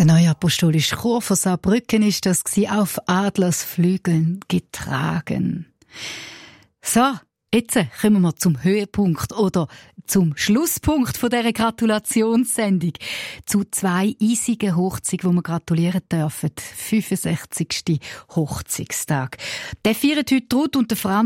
Der neue apostolische Chor von Saarbrücken ist das auf Adlersflügeln getragen. So, jetzt kommen wir zum Höhepunkt oder zum Schlusspunkt von dieser Gratulationssendung. Zu 2 eisigen Hochzeiten, die wir gratulieren dürfen. 65. Hochzeitstag. Der feiern heute Ruth und der Franz